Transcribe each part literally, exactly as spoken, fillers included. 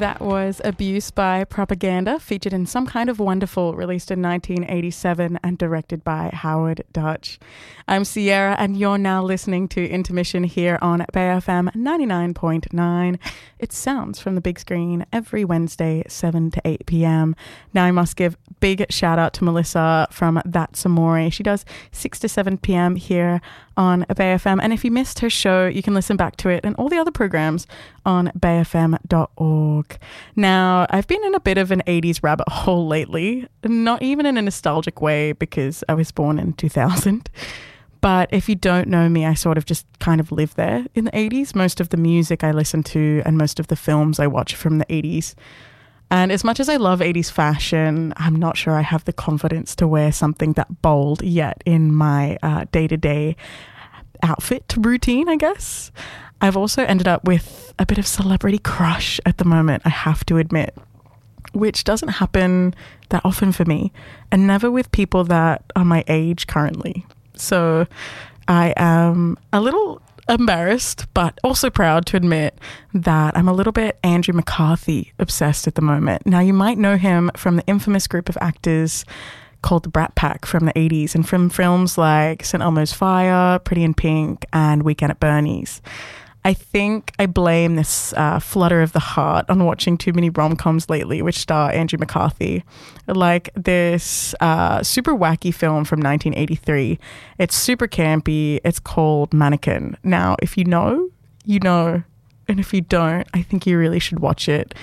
That was Abuse by Propaganda, featured in Some Kind of Wonderful, released in nineteen eighty-seven and directed by Howard Dutch. I'm Sierra, and you're now listening to Intermission here on Bay F M ninety-nine point nine. It sounds from the big screen every Wednesday, seven to eight p.m. Now, I must give big shout out to Melissa from That's Amore. She does six to seven p.m. here on Bay F M. And if you missed her show, you can listen back to it and all the other programs on bay f m dot org. Now, I've been in a bit of an eighties rabbit hole lately, not even in a nostalgic way because I was born in two thousand. But if you don't know me, I sort of just kind of live there in the eighties. Most of the music I listen to and most of the films I watch from the eighties. And as much as I love eighties fashion, I'm not sure I have the confidence to wear something that bold yet in my uh, day-to-day outfit routine, I guess. I've also ended up with a bit of celebrity crush at the moment, I have to admit, which doesn't happen that often for me, and never with people that are my age currently. So I am a little embarrassed, but also proud to admit that I'm a little bit Andrew McCarthy obsessed at the moment. Now, you might know him from the infamous group of actors called the Brat Pack from the eighties, and from films like Saint Elmo's Fire, Pretty in Pink, and Weekend at Bernie's. I think I blame this uh, flutter of the heart on watching too many rom-coms lately which star Andrew McCarthy. Like this uh, super wacky film from nineteen eighty-three. It's super campy. It's called Mannequin. Now, if you know, you know. And if you don't, I think you really should watch it.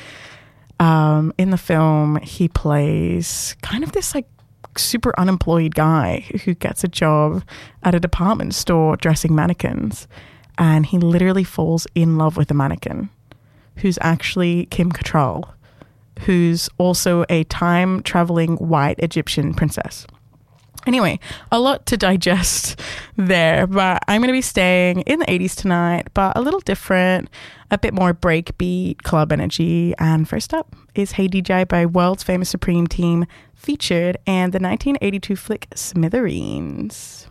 Um, in the film, he plays kind of this like super unemployed guy who gets a job at a department store dressing mannequins. And he literally falls in love with a mannequin who's actually Kim Cattrall, who's also a time-traveling white Egyptian princess. Anyway, a lot to digest there, but I'm going to be staying in the eighties tonight, but a little different, a bit more breakbeat, club energy. And first up is Hey D J by World's Famous Supreme Team, featured in the nineteen eighty-two flick Smithereens.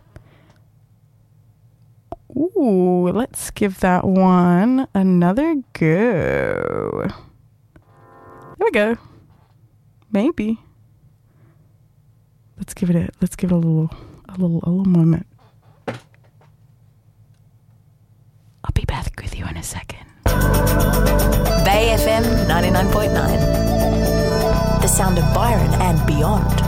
Ooh, let's give that one another go. There we go. Maybe. Let's give it a let's give it a little a little a little moment. I'll be back with you in a second. Bay F M ninety-nine point nine. The sound of Byron and beyond.